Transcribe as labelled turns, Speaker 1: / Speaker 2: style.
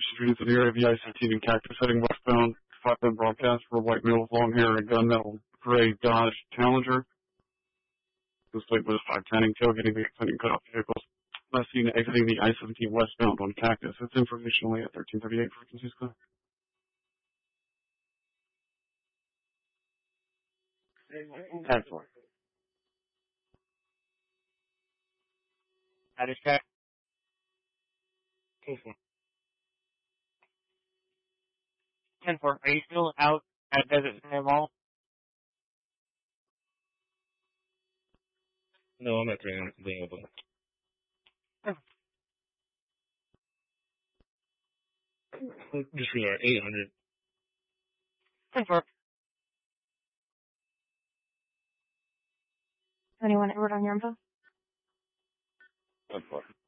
Speaker 1: Streets of the area of the ICT and Cactus heading westbound. 5-10 broadcast for a white male with long hair and a gunmetal gray Dodge Challenger. This plate was 510 tailgating the exciting cutoff vehicles. Last seen exiting the I-17 westbound on Cactus. It's information only at 1338 frequencies clear.
Speaker 2: 10-4. That is check. 2-4. 10-4. Are you still out at Desert Sky Mall?
Speaker 3: No, I'm at 300 being open. Disregard 800.
Speaker 2: 10-4.
Speaker 4: Anyone ever on your info?
Speaker 2: 10-4.